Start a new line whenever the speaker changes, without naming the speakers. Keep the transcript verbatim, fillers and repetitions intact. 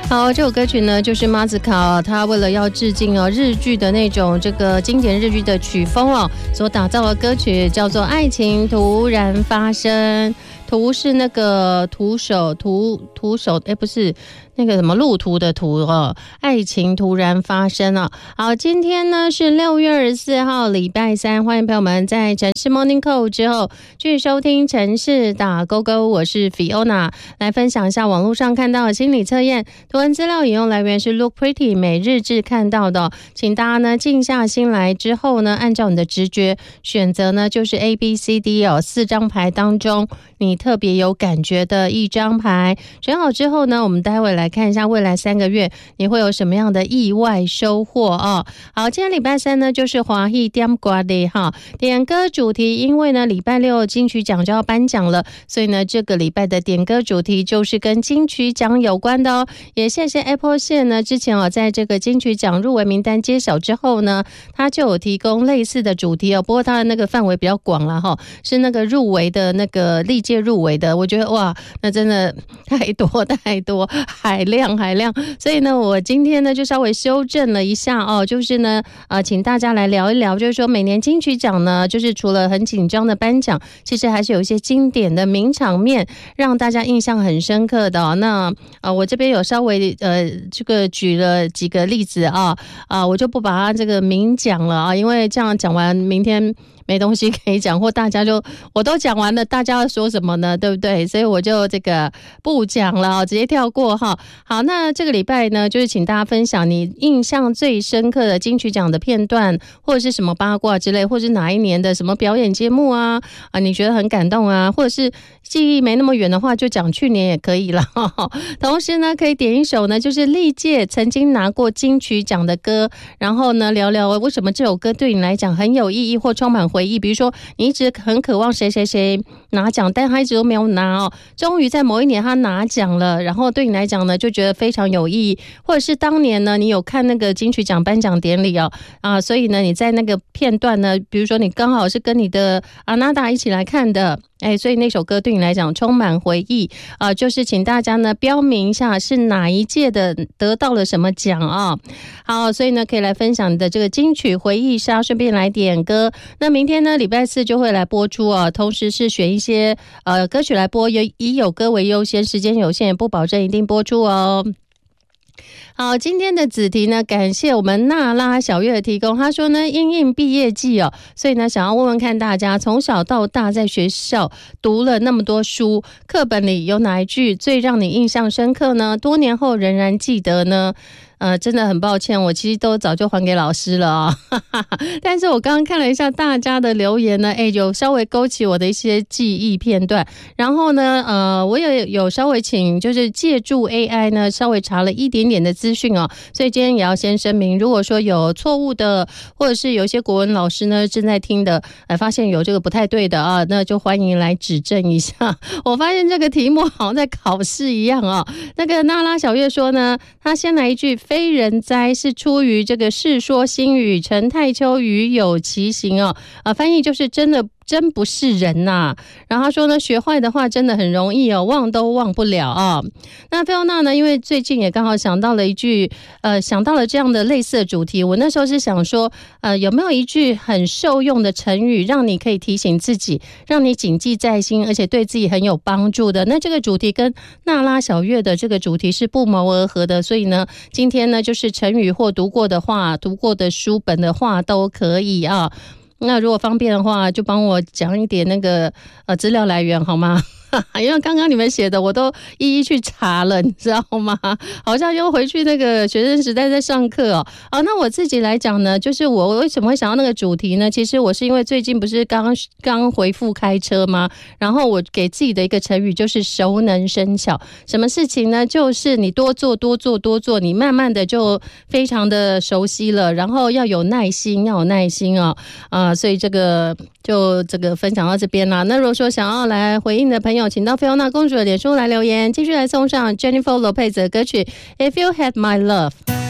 好，这首歌曲呢，就是马子卡他为了要致敬哦日剧的那种这个经典日剧的曲风哦，所打造的歌曲叫做《爱情突然发生》。徒是那个徒手徒徒手，哎，不是那个什么路途的途哦，爱情突然发生了。好，今天呢是六月二十四号，礼拜三，欢迎朋友们在城市 Morning Call 之后去收听城市打勾勾，我是 Fiona， 来分享一下网络上看到的心理测验，图文资料引用来源是 Look Pretty 每日志看到的，请大家呢静下心来之后呢，按照你的直觉选择呢就是 A B C D 哦四张牌当中你特别有感觉的一张牌，选好之后呢，我们待会来看一下未来三个月你会有什么样的意外收获哦。好，今天礼拜三呢就是华裔点歌的哈点歌主题，因为呢礼拜六金曲奖就要颁奖了，所以呢这个礼拜的点歌主题就是跟金曲奖有关的哦。也谢谢 Apple 线呢，之前哦在这个金曲奖入围名单揭晓之后呢，他就有提供类似的主题哦，不过他的那个范围比较广啦哈，是那个入围的那个历届入围的，我觉得哇，那真的太多太多，海量海量，所以呢，我今天呢就稍微修正了一下哦，就是呢，呃，请大家来聊一聊，就是说每年金曲奖呢，就是除了很紧张的颁奖，其实还是有一些经典的名场面，让大家印象很深刻的哦。那呃，我这边有稍微呃这个举了几个例子啊啊、呃，我就不把它这个明讲了啊，因为这样讲完，明天没东西可以讲，或大家就我都讲完了，大家要说什么呢？对不对？所以我就这个不讲了，直接跳过哈。好，那这个礼拜呢，就是请大家分享你印象最深刻的金曲奖的片段，或者是什么八卦之类，或者是哪一年的什么表演节目啊啊，你觉得很感动啊，或者是记忆没那么远的话，就讲去年也可以了。同时呢，可以点一首呢，就是历届曾经拿过金曲奖的歌，然后呢，聊聊为什么这首歌对你来讲很有意义或充满回忆。比如说，你一直很渴望谁谁谁拿奖，但他一直都没有拿哦，终于在某一年他拿奖了，然后对你来讲呢，就觉得非常有意义。或者是当年呢，你有看那个金曲奖颁奖典礼哦，啊，所以呢，你在那个片段呢，比如说你刚好是跟你的阿娜达一起来看的。哎，所以那首歌对你来讲充满回忆啊、呃，就是请大家呢标明一下是哪一届的得到了什么奖啊。好，所以呢可以来分享你的这个金曲回忆杀，顺便来点歌。那明天呢礼拜四就会来播出啊，同时是选一些呃歌曲来播，以以有歌为优先，时间有限，也不保证一定播出哦。好，今天的子题呢，感谢我们娜拉小月的提供。他说呢，因应毕业季哦，所以呢，想要问问看大家，从小到大在学校读了那么多书，课本里有哪一句最让你印象深刻呢？多年后仍然记得呢？呃，真的很抱歉，我其实都早就还给老师了啊、哦。但是我刚刚看了一下大家的留言呢，哎，有稍微勾起我的一些记忆片段。然后呢，呃，我也有稍微请就是借助 A I 呢，稍微查了一点点的资讯哦。所以今天也要先声明，如果说有错误的，或者是有一些国文老师呢正在听的，呃，发现有这个不太对的啊，那就欢迎来指正一下。我发现这个题目好像在考试一样啊、哦。那个娜拉小月说呢，他先来一句。非人哉是出于这个《世说新语》陈太丘与有其行哦，啊，翻译就是真的真不是人呐、啊。然后他说呢，学坏的话真的很容易哦，忘都忘不了啊。那菲欧娜呢，因为最近也刚好想到了一句，呃，想到了这样的类似的主题。我那时候是想说，呃，有没有一句很受用的成语，让你可以提醒自己，让你谨记在心，而且对自己很有帮助的？那这个主题跟娜拉小月的这个主题是不谋而合的，所以呢，今天呢就是成语或读过的话、读过的书本的话都可以啊。那如果方便的话，就帮我讲一点那个呃资料来源好吗？因为刚刚你们写的我都一一去查了，你知道吗？好像又回去那个学生时代在上课哦。好，那我自己来讲呢，就是我为什么会想到那个主题呢？其实我是因为最近不是刚刚回复开车吗？然后我给自己的一个成语就是熟能生巧。什么事情呢？就是你多做多做多做，你慢慢的就非常的熟悉了。然后要有耐心，要有耐心哦。啊、呃，所以这个就这个分享到这边啦。那如果说想要来回应的朋友，请到菲欧娜公主的脸书来留言，继续来送上 Jennifer Lopez 的歌曲 If You Had My Love。